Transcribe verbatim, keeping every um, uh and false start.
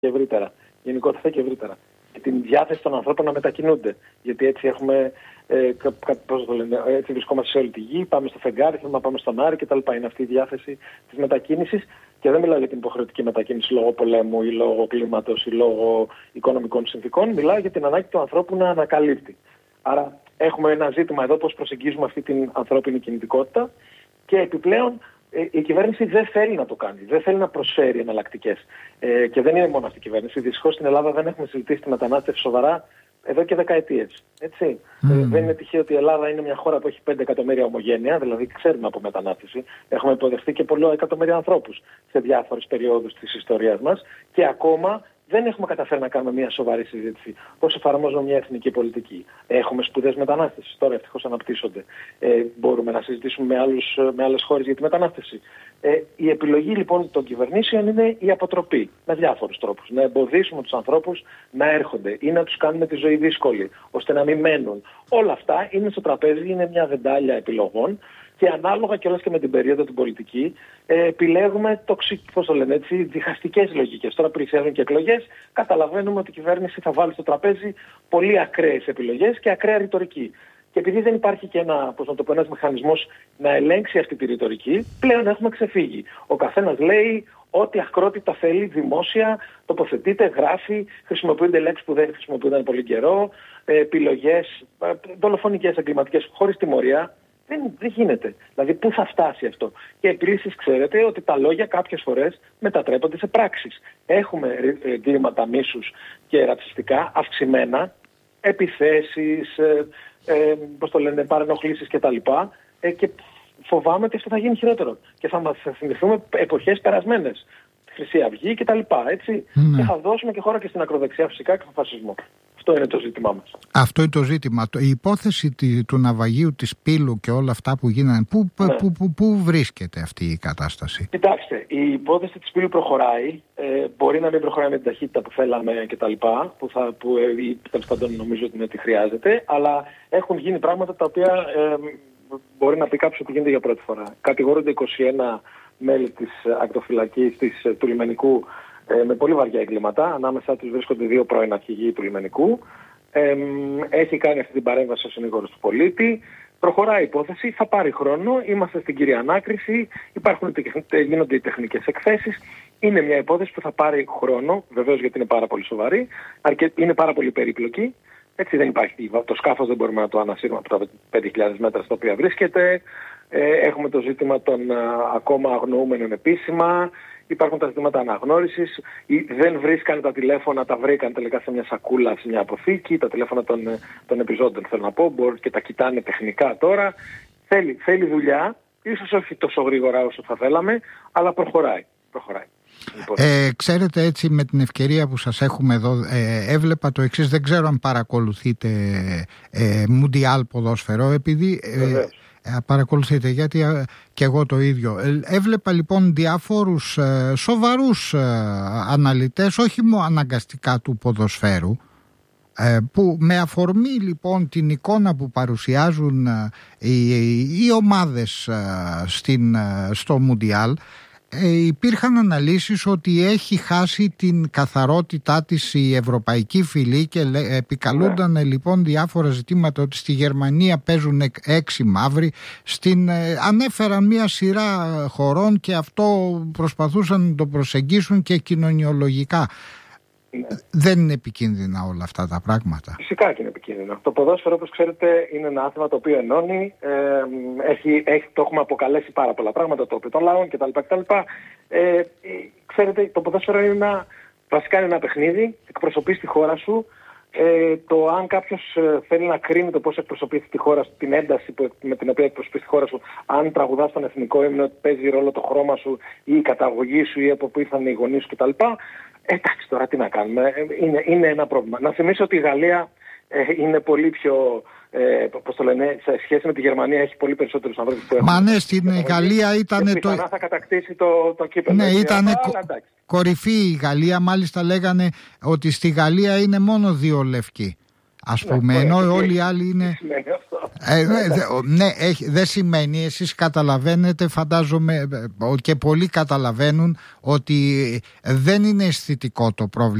και ευρύτερα. Γενικότερα και ευρύτερα. Και την διάθεση των ανθρώπων να μετακινούνται. Γιατί έτσι έχουμε. Ε, πώς το λένε, έτσι βρισκόμαστε σε όλη τη γη, πάμε στο φεγγάρι, θέλουμε να πάμε στον Άρη κτλ. Είναι αυτή η διάθεση της μετακίνησης. Και δεν μιλάω για την υποχρεωτική μετακίνηση λόγω πολέμου ή λόγω κλίματος ή λόγω οικονομικών συνθήκων. Μιλάω για την ανάγκη του ανθρώπου να ανακαλύπτει. Άρα έχουμε ένα ζήτημα εδώ πώς προσεγγίζουμε αυτή την ανθρώπινη κινητικότητα. Και επιπλέον η κυβέρνηση δεν θέλει να το κάνει. Δεν θέλει να προσφέρει εναλλακτικές. Ε, και δεν είναι μόνο αυτή η κυβέρνηση. Δυστυχώς στην Ελλάδα δεν έχουμε συζητήσει τη μετανάστευση σοβαρά εδώ και δεκαετίες. Έτσι. Mm. Ε, δεν είναι τυχαίο ότι η Ελλάδα είναι μια χώρα που έχει πέντε εκατομμύρια ομογένεια, δηλαδή ξέρουμε από μετανάστευση. Έχουμε υποδεχθεί και πολλά εκατομμύρια ανθρώπους σε διάφορες περιόδους της ιστορίας μας και ακόμα δεν έχουμε καταφέρει να κάνουμε μια σοβαρή συζήτηση πώς εφαρμόζουμε μια εθνική πολιτική. Έχουμε σπουδές μετανάστευσης, τώρα ευτυχώς αναπτύσσονται. Ε, μπορούμε να συζητήσουμε με, άλλους, με άλλες χώρες για τη μετανάστευση. Ε, η επιλογή λοιπόν των κυβερνήσεων είναι η αποτροπή με διάφορους τρόπους. Να εμποδίσουμε τους ανθρώπους να έρχονται ή να τους κάνουμε τη ζωή δύσκολη, ώστε να μην μένουν. Όλα αυτά είναι στο τραπέζι, είναι μια βεντάλια επιλογών. Και ανάλογα κιόλας και με την περίοδο την πολιτική, ε, επιλέγουμε τοξι, πώς το λένε έτσι, διχαστικές λογικές. Τώρα πλησιάζουν και εκλογές, καταλαβαίνουμε ότι η κυβέρνηση θα βάλει στο τραπέζι πολύ ακραίες επιλογές και ακραία ρητορική. Και επειδή δεν υπάρχει και ένα, πώς να το πω, ένας μηχανισμός να ελέγξει αυτή τη ρητορική, πλέον έχουμε ξεφύγει. Ο καθένας λέει ό,τι ακρότητα θέλει δημόσια, τοποθετείται, γράφει, χρησιμοποιούνται λέξεις που δεν χρησιμοποιούνταν πολύ καιρό, ε, επιλογές, ε, δολοφονικές, εγκληματικές, χωρίς τιμωρία. Δεν, δεν γίνεται. Δηλαδή, πού θα φτάσει αυτό. Και επίσης, ξέρετε ότι τα λόγια κάποιες φορές μετατρέπονται σε πράξεις. Έχουμε εγκλήματα μίσους και ρατσιστικά αυξημένα, επιθέσεις, ε, ε, πώς το λένε, παρενοχλήσεις κτλ. Ε, και φοβάμαι ότι αυτό θα γίνει χειρότερο. Και θα μας θυμηθούμε εποχές περασμένες. Χρυσή Αυγή κτλ. Έτσι. Mm. Και θα δώσουμε και χώρα και στην ακροδεξιά φυσικά και στον φασισμό. Αυτό είναι το ζήτημά μας. Αυτό είναι το ζήτημα. Η υπόθεση του ναυαγίου της Πύλου και όλα αυτά που γίνανε, πού, ναι. πού, πού, πού βρίσκεται αυτή η κατάσταση? Κοιτάξτε, η υπόθεση της Πύλου προχωράει. Ε, μπορεί να μην προχωράει με την ταχύτητα που θέλαμε κτλ. Που, θα, που ε, τέλος πάντων νομίζω ότι είναι ότι χρειάζεται. Αλλά έχουν γίνει πράγματα τα οποία ε, μπορεί να πει κάποιος ότι γίνεται για πρώτη φορά. Κατηγορούνται είκοσι ένα μέλη της ακτοφυλακής της, του λιμενικού ε, με πολύ βαριά εγκλήματα. Ανάμεσά τους βρίσκονται δύο πρώην αρχηγοί του λιμενικού. Ε, έχει κάνει αυτή την παρέμβαση ο συνήγορος του πολίτη. Προχωράει η υπόθεση, θα πάρει χρόνο. Είμαστε στην κυρία ανάκριση. Υπάρχουν, γίνονται οι τεχνικές εκθέσεις. Είναι μια υπόθεση που θα πάρει χρόνο, βεβαίως γιατί είναι πάρα πολύ σοβαρή. Αρκε... Είναι πάρα πολύ περίπλοκη. Έτσι δεν υπάρχει. Το σκάφος δεν μπορούμε να το ανασύρουμε από τα πέντε χιλιάδες μέτρα στα οποία βρίσκεται. Ε, έχουμε το ζήτημα των α, ακόμα αγνοούμενων επίσημα. Υπάρχουν τα ζητήματα αναγνώρισης. Δεν βρίσκαν τα τηλέφωνα, τα βρήκαν τελικά σε μια σακούλα, σε μια αποθήκη. Τα τηλέφωνα των, των επιζώντων, θέλω να πω, μπορεί και τα κοιτάνε τεχνικά τώρα. Θέλει, θέλει δουλειά, ίσως όχι τόσο γρήγορα όσο θα θέλαμε, αλλά προχωράει. προχωράει. Ε, ξέρετε, έτσι με την ευκαιρία που σας έχουμε εδώ, ε, έβλεπα το εξής, δεν ξέρω αν παρακολουθείτε ε, Μουντιάλ ποδόσφαιρο, επειδή ε, ε, παρακολουθείτε, γιατί ε, και εγώ το ίδιο. Ε, έβλεπα λοιπόν διάφορους ε, σοβαρούς ε, αναλυτές, όχι μόνο αναγκαστικά του ποδοσφαίρου, ε, που με αφορμή λοιπόν την εικόνα που παρουσιάζουν ε, οι, οι ομάδες ε, στην, ε, στο Μουντιάλ, Ε, υπήρχαν αναλύσεις ότι έχει χάσει την καθαρότητά της η ευρωπαϊκή φυλή και λέ, επικαλούνταν ναι. λοιπόν διάφορα ζητήματα, ότι στη Γερμανία παίζουν έξι μαύροι, στην, ε, ανέφεραν μια σειρά χωρών και αυτό προσπαθούσαν να το προσεγγίσουν και κοινωνιολογικά. Ναι. Δεν είναι επικίνδυνα όλα αυτά τα πράγματα? Φυσικά και είναι επικίνδυνο. Το ποδόσφαιρο, όπως ξέρετε, είναι ένα άθλημα το οποίο ενώνει. Ε, έχει, έχει, το έχουμε αποκαλέσει πάρα πολλά πράγματα, το οποίο των λαών κτλ. κτλ. Ε, ξέρετε, το ποδόσφαιρο είναι ένα, βασικά είναι ένα παιχνίδι, εκπροσωπείς τη χώρα σου. Ε, το αν κάποιος θέλει να κρίνει το πώς εκπροσωπείς τη χώρα σου, την ένταση που, με την οποία εκπροσωπείς τη χώρα σου, αν τραγουδάς τον εθνικό ύμνο, παίζει ρόλο το χρώμα σου ή η καταγωγή σου ή από πού ήρθαν οι γονείς σου κτλ. Εντάξει, τώρα τι να κάνουμε, είναι, είναι ένα πρόβλημα. Να θυμίσω ότι η Γαλλία ε, είναι πολύ πιο, ε, πώς το λένε, σε σχέση με τη Γερμανία έχει πολύ περισσότερους ανθρώπους που έχουν. Μα ναι, στην Γαλλία ήταν το... πιθανά θα κατακτήσει το, το κύπελλο. Ναι, ήταν κο... κορυφή η Γαλλία, μάλιστα λέγανε ότι στη Γαλλία είναι μόνο δύο λευκοί, ας πούμε, ναι, ενώ όλοι οι άλλοι είναι... Ε, ναι, ναι, δεν σημαίνει, εσείς καταλαβαίνετε, φαντάζομαι, και πολλοί καταλαβαίνουν ότι δεν είναι αισθητικό το πρόβλημα.